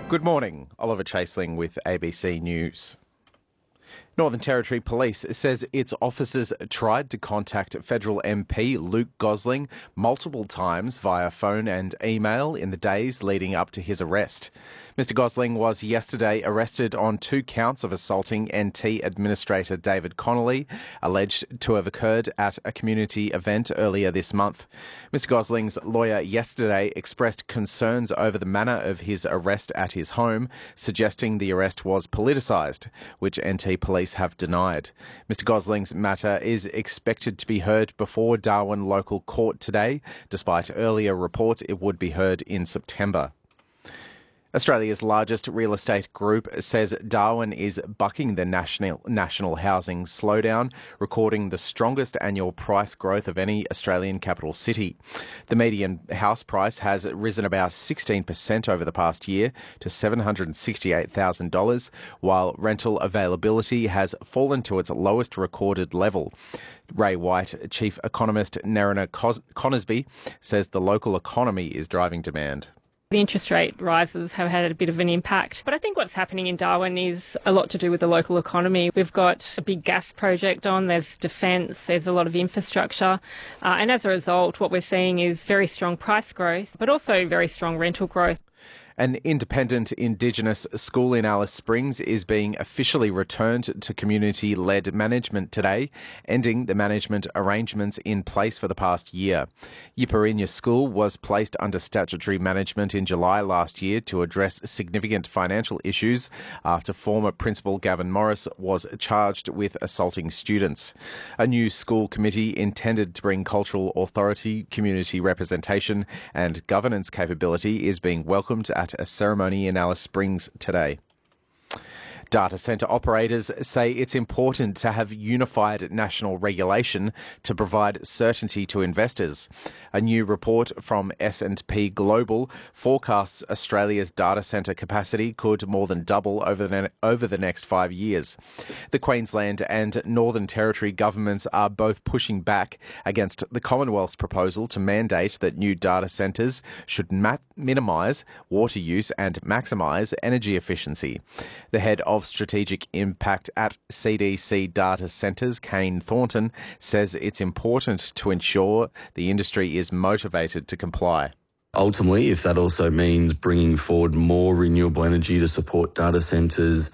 Good morning, Oliver Chaseling with ABC News. Northern Territory Police says its officers tried to contact federal MP Luke Gosling multiple times via phone and email in the days leading up to his arrest. Mr Gosling was yesterday arrested on 2 counts of assaulting NT Administrator David Connolly, alleged to have occurred at a community event earlier this month. Mr Gosling's lawyer yesterday expressed concerns over the manner of his arrest at his home, suggesting the arrest was politicised, which NT Police have denied. Mr Gosling's matter is expected to be heard before Darwin local court today, despite earlier reports it would be heard in September. Australia's largest real estate group says Darwin is bucking the national housing slowdown, recording the strongest annual price growth of any Australian capital city. The median house price has risen about 16% over the past year to $768,000, while rental availability has fallen to its lowest recorded level. Ray White, chief economist Nerina Conisbee, says the local economy is driving demand. The interest rate rises have had a bit of an impact. But I think what's happening in Darwin is a lot to do with the local economy. We've got a big gas project on, there's defence, there's a lot of infrastructure. And as a result, what we're seeing is very strong price growth, but also very strong rental growth. An independent Indigenous school in Alice Springs is being officially returned to community-led management today, ending the management arrangements in place for the past year. Yiparinya School was placed under statutory management in July last year to address significant financial issues after former principal Gavin Morris was charged with assaulting students. A new school committee intended to bring cultural authority, community representation and governance capability is being welcomed at a ceremony in Alice Springs today. Data centre operators say it's important to have unified national regulation to provide certainty to investors. A new report from S&P Global forecasts Australia's data centre capacity could more than double over the next 5 years. The Queensland and Northern Territory governments are both pushing back against the Commonwealth's proposal to mandate that new data centres should minimise water use and maximise energy efficiency. The head of Strategic Impact at CDC Data Centres, Kane Thornton, says it's important to ensure the industry is motivated to comply. Ultimately, if that also means bringing forward more renewable energy to support data centres,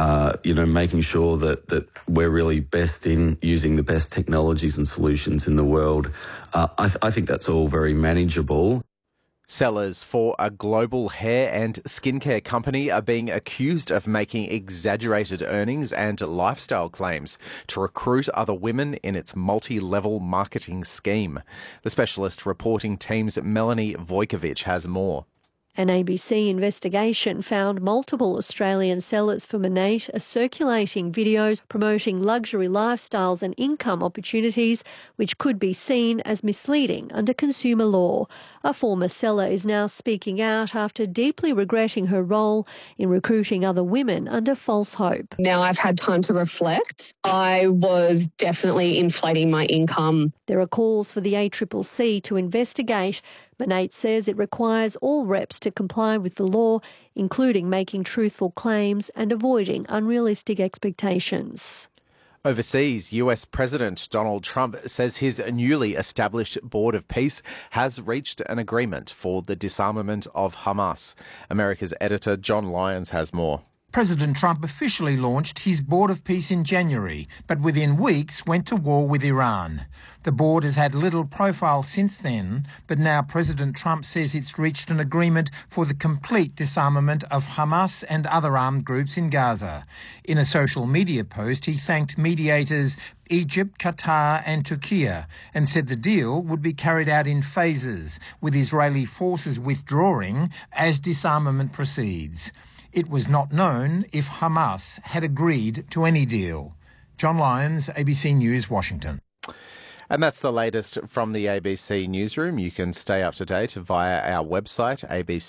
making sure that we're really best in using the best technologies and solutions in the world, I think that's all very manageable. Sellers for a global hair and skincare company are being accused of making exaggerated earnings and lifestyle claims to recruit other women in its multi-level marketing scheme. The specialist reporting team's Melanie Vojkovic has more. An ABC investigation found multiple Australian sellers for Monat are circulating videos promoting luxury lifestyles and income opportunities, which could be seen as misleading under consumer law. A former seller is now speaking out after deeply regretting her role in recruiting other women under false hope. Now I've had time to reflect. I was definitely inflating my income. There are calls for the ACCC to investigate. Monat says it requires all reps to comply with the law, including making truthful claims and avoiding unrealistic expectations. Overseas, US President Donald Trump says his newly established Board of Peace has reached an agreement for the disarmament of Hamas. America's editor John Lyons has more. President Trump officially launched his Board of Peace in January, but within weeks went to war with Iran. The board has had little profile since then, but now President Trump says it's reached an agreement for the complete disarmament of Hamas and other armed groups in Gaza. In a social media post, he thanked mediators Egypt, Qatar and Turkey and said the deal would be carried out in phases, with Israeli forces withdrawing as disarmament proceeds. It was not known if Hamas had agreed to any deal. John Lyons, ABC News, Washington. And that's the latest from the ABC Newsroom. You can stay up to date via our website,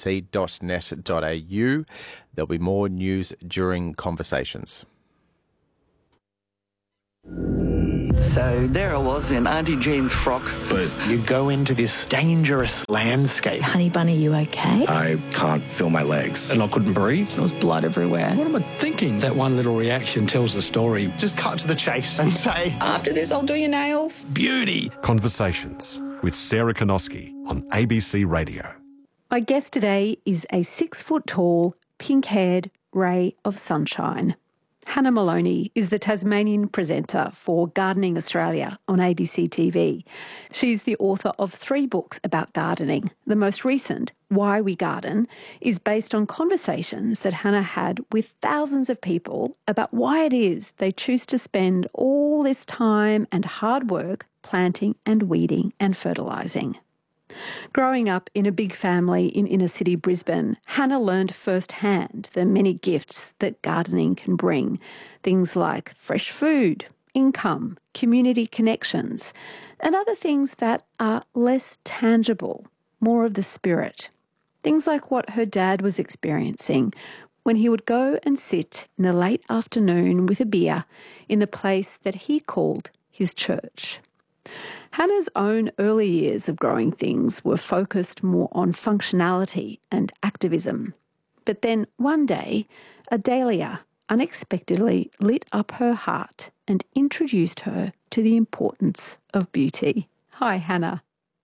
abc.net.au. There'll be more news during conversations. So there I was in Auntie Jean's frock. But you go into this dangerous landscape. Honey Bunny, you okay? I can't feel my legs. And I couldn't breathe. There was blood everywhere. What am I thinking? That one little reaction tells the story. Just cut to the chase and say, After this, I'll do your nails. Beauty. Conversations with Sarah Konoski on ABC Radio. My guest today is a 6-foot-tall, pink-haired ray of sunshine. Hannah Maloney is the Tasmanian presenter for Gardening Australia on ABC TV. She's the author of 3 books about gardening. The most recent, Why We Garden, is based on conversations that Hannah had with thousands of people about why it is they choose to spend all this time and hard work planting and weeding and fertilising. Growing up in a big family in inner city Brisbane, Hannah learned firsthand the many gifts that gardening can bring. Things like fresh food, income, community connections, and other things that are less tangible, more of the spirit. Things like what her dad was experiencing when he would go and sit in the late afternoon with a beer in the place that he called his church. Hannah's own early years of growing things were focused more on functionality and activism. But then one day, a dahlia unexpectedly lit up her heart and introduced her to the importance of beauty. Hi, Hannah.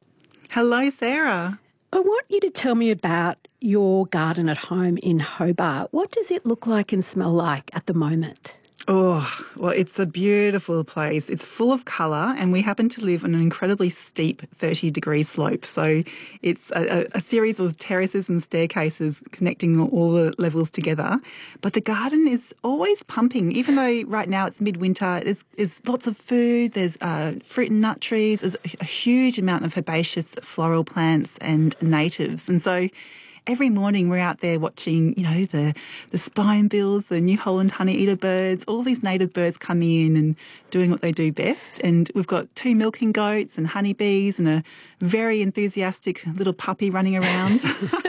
Hello, Sarah. I want you to tell me about your garden at home in Hobart. What does it look like and smell like at the moment? Oh, well, it's a beautiful place. It's full of colour, and we happen to live on an incredibly steep 30-degree slope. So it's a series of terraces and staircases connecting all the levels together. But the garden is always pumping, even though right now it's midwinter. There's lots of food. There's fruit and nut trees. There's a huge amount of herbaceous floral plants and natives. And so every morning we're out there watching, the spinebills, the New Holland honeyeater birds, all these native birds coming in and doing what they do best. And we've got 2 milking goats and honeybees and a very enthusiastic little puppy running around.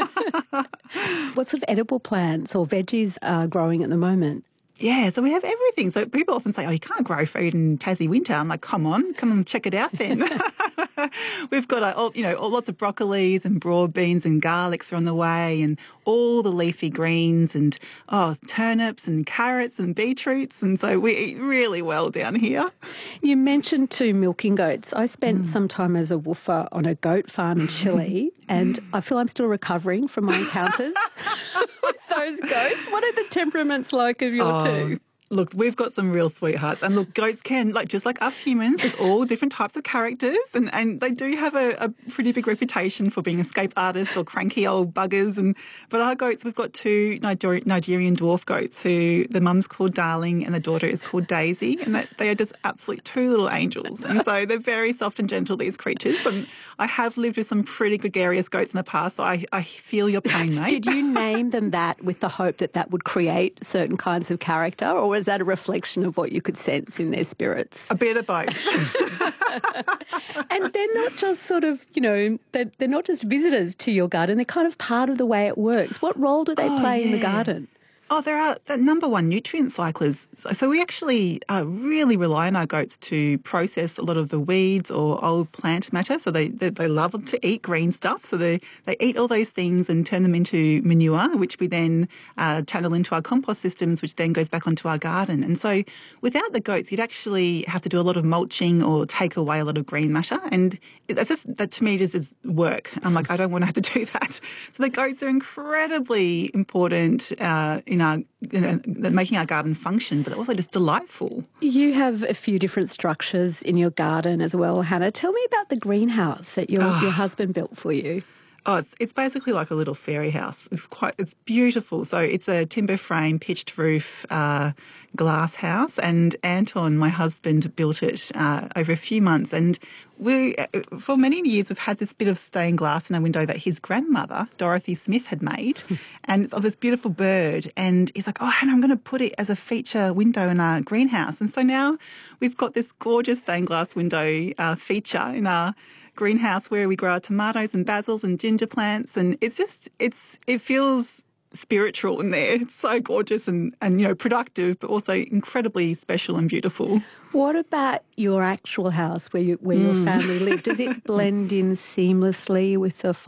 What sort of edible plants or veggies are growing at the moment? Yeah, so we have everything. So people often say, you can't grow food in Tassie winter. I'm like, come and check it out then. We've got, lots of broccolis and broad beans and garlics are on the way and all the leafy greens and, turnips and carrots and beetroots. And so we eat really well down here. You mentioned 2 milking goats. I spent some time as a woofer on a goat farm in Chile and I feel I'm still recovering from my encounters with those goats. What are the temperaments like of your 2? Look, we've got some real sweethearts. And look, goats can, just like us humans, there's all different types of characters. And they do have a pretty big reputation for being escape artists or cranky old buggers. But our goats, we've got 2 Nigerian dwarf goats who the mum's called Darling and the daughter is called Daisy. And they are just absolute 2 little angels. And so they're very soft and gentle, these creatures. And I have lived with some pretty gregarious goats in the past, so I feel your pain, mate. Did you name them that with the hope that would create certain kinds of character, or was that a reflection of what you could sense in their spirits? A bit of both. And they're not just they're not just visitors to your garden, they're kind of part of the way it works. What role do they play in the garden? Oh, they're the number one nutrient cyclers. So we actually really rely on our goats to process a lot of the weeds or old plant matter. So they love to eat green stuff. So they eat all those things and turn them into manure, which we then channel into our compost systems, which then goes back onto our garden. And so without the goats, you'd actually have to do a lot of mulching or take away a lot of green matter. And that to me just is work. I'm like, I don't want to have to do that. So the goats are incredibly important in making our garden function, but also just delightful. You have a few different structures in your garden as well, Hannah. Tell me about the greenhouse that your husband built for you. Oh, it's basically like a little fairy house. It's beautiful. So it's a timber frame, pitched roof, glass house, and Anton, my husband, built it over a few months. And we, for many years, we've had this bit of stained glass in our window that his grandmother, Dorothy Smith, had made, and it's of this beautiful bird. And he's like, "Oh, Hannah, I'm going to put it as a feature window in our greenhouse." And so now we've got this gorgeous stained glass window feature in our greenhouse where we grow our tomatoes and basils and ginger plants, and it feels spiritual in there. It's so gorgeous and productive, but also incredibly special and beautiful. What about your actual house where your family lived? Does it blend in seamlessly with the